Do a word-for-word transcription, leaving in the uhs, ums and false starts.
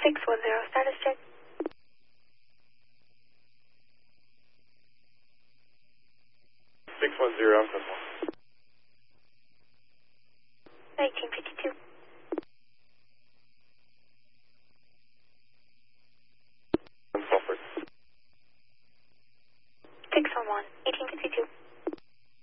six one zero, status check. six one zero, I'm coming. nineteen fifty-two. I'm Sulfur. six one one, eighteen fifty-two.